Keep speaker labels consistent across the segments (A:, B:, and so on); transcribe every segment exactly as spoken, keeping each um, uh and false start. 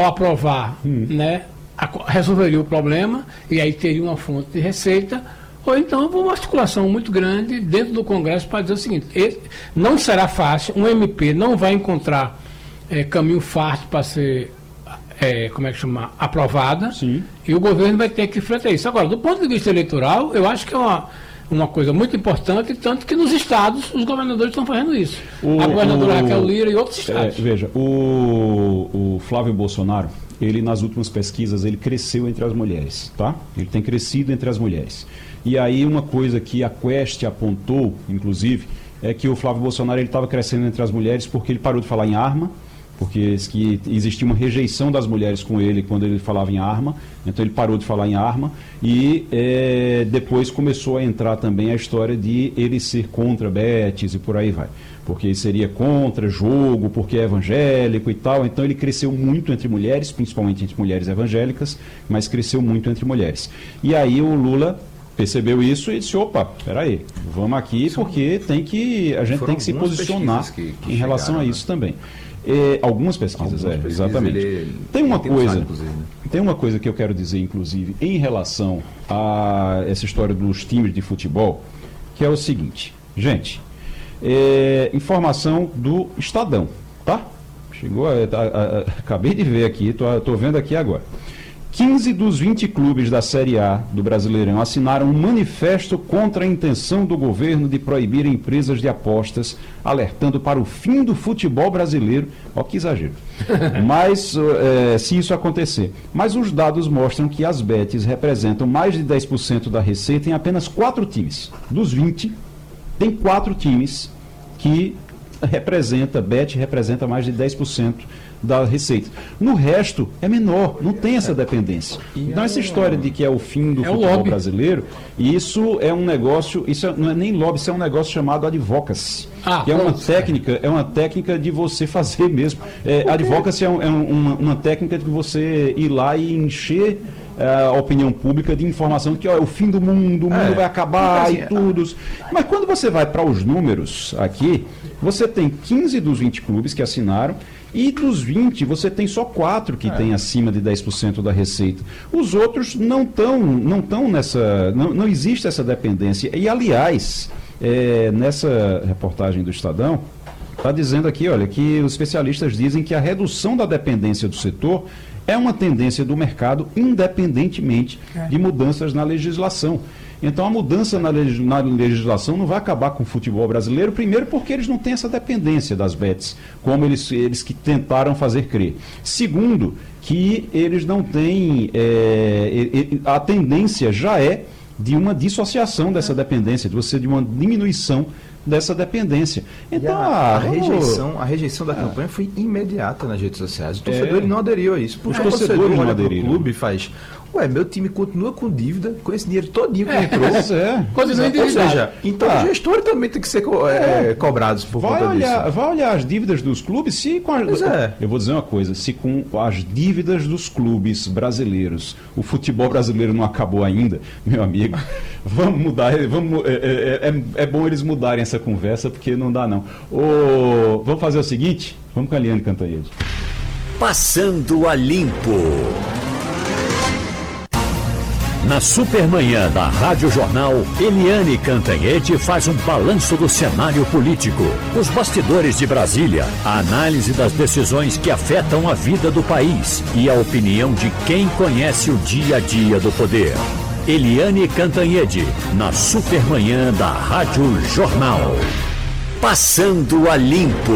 A: ao aprovar,
B: hum.
A: né, resolveria o problema e aí teria uma fonte de receita, ou então uma articulação muito grande dentro do Congresso para dizer o seguinte: esse, não será fácil, um M P não vai encontrar é, caminho fácil para ser, é, como é que chama, aprovada.
B: Sim.
A: E o governo vai ter que enfrentar isso. Agora, do ponto de vista eleitoral, eu acho que é uma, uma coisa muito importante, tanto que nos estados os governadores estão fazendo isso.
B: O,
A: a governadora
B: o,
A: Raquel Lira e outros estados.
B: É, veja, o, o Flávio Bolsonaro, ele nas últimas pesquisas, ele cresceu entre as mulheres, tá? Ele tem crescido entre as mulheres. E aí uma coisa que a Quest apontou, inclusive, é que o Flávio Bolsonaro ele estava crescendo entre as mulheres porque ele parou de falar em arma, porque que existia uma rejeição das mulheres com ele quando ele falava em arma, então ele parou de falar em arma e é, depois começou a entrar também a história de ele ser contra betes e por aí vai, porque seria contra jogo, porque é evangélico e tal, então ele cresceu muito entre mulheres, principalmente entre mulheres evangélicas, mas cresceu muito entre mulheres. E aí o Lula percebeu isso e disse: opa, peraí, vamos aqui porque tem que, a gente tem que se posicionar que, que em relação chegaram, a isso, né? Também. É, algumas pesquisas, algumas é, pesquisas, exatamente. Ele, tem uma tem coisa, usado, né? Tem uma coisa que eu quero dizer, inclusive, em relação a essa história dos times de futebol, que é o seguinte, gente, é, informação do Estadão, tá? Chegou, a, a, a, acabei de ver aqui, tô, tô vendo aqui agora. quinze dos vinte clubes da Série A do Brasileirão assinaram um manifesto contra a intenção do governo de proibir empresas de apostas, alertando para o fim do futebol brasileiro. Ó, que exagero. Mas, é, se isso acontecer. Mas os dados mostram que as bets representam mais de dez por cento da receita em apenas quatro times. Dos vinte, tem quatro times que representa, bet representa mais de dez por cento da receita. No resto, é menor, não tem essa dependência. Então, essa história de que é o fim do
A: é
B: futebol brasileiro, isso é um negócio, isso não é nem lobby, isso é um negócio chamado advocacy. Ah, que é uma técnica, é uma técnica de você fazer mesmo. É, advocacy é, um, é uma, uma técnica de você ir lá e encher a opinião pública de informação que ó, é o fim do mundo, o mundo é, vai acabar assim, e tudo. Mas quando você vai para os números aqui, você tem quinze dos vinte clubes que assinaram. E dos vinte, você tem só quatro que é. tem acima de dez por cento da receita. Os outros não estão não tão nessa... Não, não existe essa dependência. E, aliás, é, nessa reportagem do Estadão, está dizendo aqui, olha, que os especialistas dizem que a redução da dependência do setor é uma tendência do mercado, independentemente é. de mudanças na legislação. Então, a mudança na, leg na legislação não vai acabar com o futebol brasileiro, primeiro porque eles não têm essa dependência das bets, como eles, eles que tentaram fazer crer. Segundo, que eles não têm... É, a tendência já é de uma dissociação dessa dependência, de você de uma diminuição dessa dependência. Então,
C: a, a, a, rejeição, a rejeição da ah, campanha foi imediata nas redes sociais. O torcedor é, ele não aderiu a isso. Porque o torcedor não aderiu. O clube faz... Ué, meu time continua com dívida, com esse dinheiro todinho que
A: é,
C: entrou.
A: É,
C: continua Ou seja, então ah, os gestores também têm que ser co é, é, cobrados por
B: vai
C: conta
B: olhar,
C: disso.
B: Vai olhar as dívidas dos clubes, se com as,
C: é.
B: eu vou dizer uma coisa, se com as dívidas dos clubes brasileiros, o futebol brasileiro não acabou ainda, meu amigo, vamos mudar, vamos, é, é, é, é bom eles mudarem essa conversa, porque não dá não. Ô, vamos fazer o seguinte, vamos com a Eliane Cantanhede.
D: Passando a Limpo. Na Supermanhã da Rádio Jornal, Eliane Cantanhede faz um balanço do cenário político, os bastidores de Brasília, a análise das decisões que afetam a vida do país e a opinião de quem conhece o dia a dia do poder. Eliane Cantanhede, na Supermanhã da Rádio Jornal. Passando a Limpo.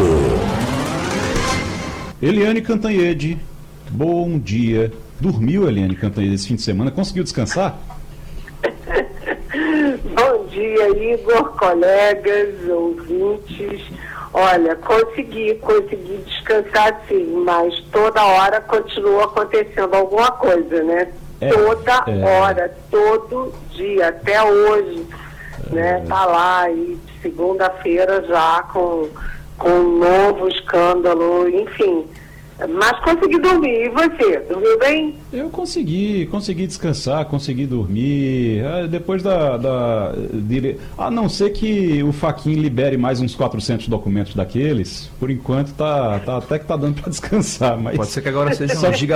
B: Eliane Cantanhede, bom dia. Dormiu, Eliane Cantanhede, esse fim de semana? Conseguiu descansar?
E: Bom dia, Igor, colegas, ouvintes. Olha, consegui, consegui descansar sim, mas toda hora continua acontecendo alguma coisa, né? É, toda é. hora, todo dia, até hoje, é. né? Tá lá, e segunda-feira já com, com um novo escândalo, enfim... Mas consegui dormir. E você? Dormiu bem?
B: Eu consegui, consegui descansar, consegui dormir. Depois da... da de, a não ser que o Fachin libere mais uns quatrocentos documentos daqueles, por enquanto tá, tá, até que tá dando para descansar. Mas...
C: Pode ser que agora seja um giga